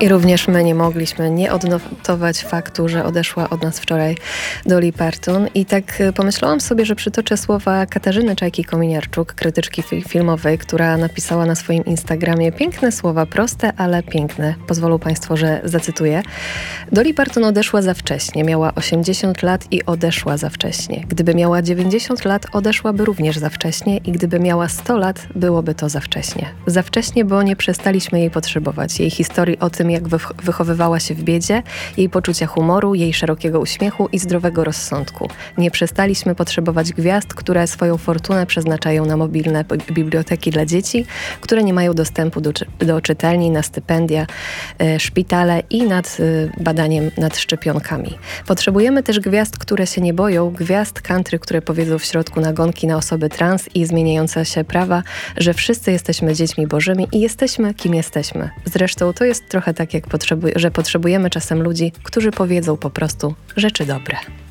I również my nie mogliśmy nie odnotować faktu, że odeszła od nas wczoraj Dolly Parton. I tak pomyślałam sobie, że przytoczę słowa Katarzyny Czajki-Kominiarczuk, krytyczki filmowej, która napisała na swoim Instagramie piękne słowa, proste, ale piękne. Pozwolą Państwo, że zacytuję. Dolly Parton odeszła za wcześnie. Miała 80 lat i odeszła za wcześnie. Gdyby miała 90 lat, odeszłaby również za wcześnie i gdyby miała 100 lat, byłoby to za wcześnie. Za wcześnie, bo nie przestaliśmy jej potrzebować. Jej historii o tym, jak wychowywała się w biedzie, jej poczucia humoru, jej szerokiego uśmiechu i zdrowego rozsądku. Nie przestaliśmy potrzebować gwiazd, które swoją fortunę przeznaczają na mobilne biblioteki dla dzieci, które nie mają dostępu do czytelni, na stypendia, szpitale i nad badaniem nad szczepionkami. Potrzebujemy też gwiazd, które się nie boją, gwiazd country, które powiedzą w środku nagonki na osoby trans i zmieniające się prawa, że wszyscy jesteśmy dziećmi bożymi i jesteśmy, kim jesteśmy. Zresztą to jest trochę tak, jak że potrzebujemy czasem ludzi, którzy powiedzą po prostu rzeczy dobre.